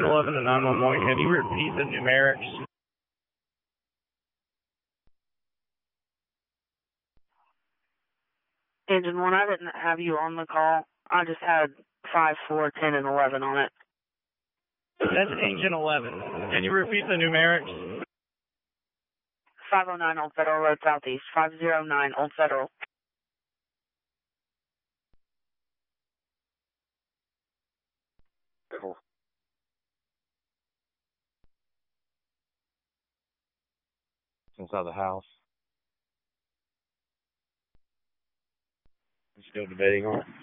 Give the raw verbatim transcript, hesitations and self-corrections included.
Engine eleven to nine one one, can you repeat the numerics? Engine one, I didn't have you on the call. I just had five, four, ten, and eleven on it. That's Engine eleven. Can you repeat the numerics? five oh nine Old Federal Road Southeast, five oh nine Old Federal. Cool. Inside the house. I'm still debating on it.